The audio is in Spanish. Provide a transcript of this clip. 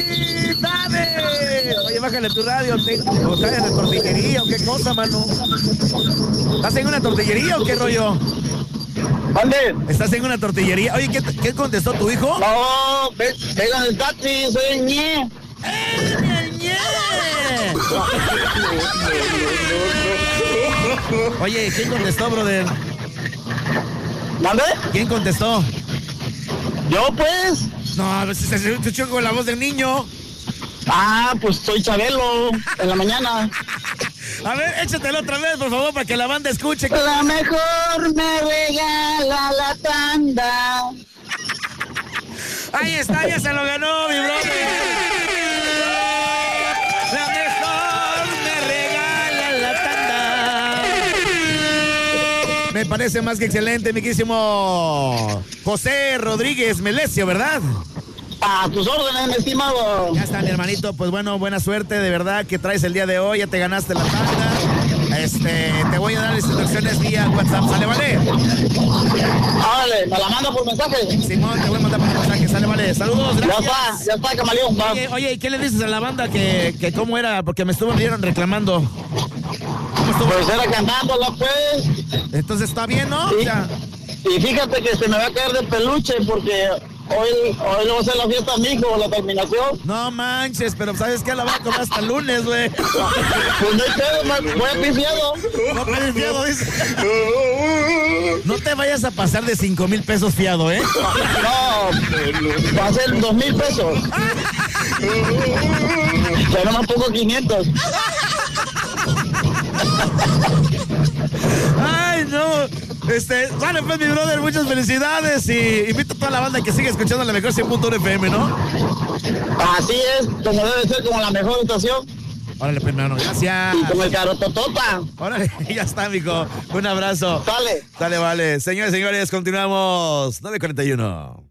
¡Dale! Oye, bájale tu radio. ¿O estás en la tortillería o qué cosa, mano? ¿Estás en una tortillería o qué rollo? ¿Dónde? ¿Estás en una tortillería? Oye, ¿qué contestó tu hijo? No, venga en el taxi, soy el ñe. ¡Ñe! Oye, ¿quién contestó, brother? ¿Dónde? ¿Quién contestó? Yo, pues. No, se escuchó con la voz del niño. Ah, pues soy Chabelo, en la mañana. A ver, échatelo otra vez, por favor, para que la banda escuche. La mejor me regala la tanda. Ahí está, ya se lo ganó, mi brother. La mejor me regala la tanda. Me parece más que excelente, mi querísimo José Rodríguez Melesio, ¿verdad? A tus órdenes, mi estimado. Ya está, mi hermanito. Pues bueno, buena suerte, de verdad, que traes el día de hoy. Ya te ganaste la tanda. Te voy a dar las instrucciones vía WhatsApp, ¿sale, vale? Vale, me la manda por mensaje. Simón, te voy a mandar por mensaje, ¿sale, vale? Saludos, gracias. Ya está, camaleón. Va. Oye, ¿y qué le dices a la banda que cómo era? Porque me estuvieron reclamando. ¿Cómo estuvo? Pues era cantándola, pues. Entonces, ¿está bien, no? Sí. Ya. Y fíjate que se me va a caer de peluche porque hoy le voy a hacer la fiesta a mi hijo, la terminación. No manches, pero ¿sabes qué? La voy a comer hasta el lunes, güey. Pues no hay pedo, voy a pifiado. No pedes fiado, dice. No te vayas a pasar de 5,000 pesos fiado, ¿eh? No, va a ser 2,000 pesos. Pero más poco 500. Ay, no. Vale, pues, mi brother, muchas felicidades y invito a toda la banda que sigue escuchando la mejor 100.1 FM, ¿no? Así es, como debe ser, como la mejor estación. Órale, pues, hermano, gracias. Y como el carototota. Órale, ya está, mijo. Un abrazo. Sale. Dale, vale. Señores, continuamos. 9:41.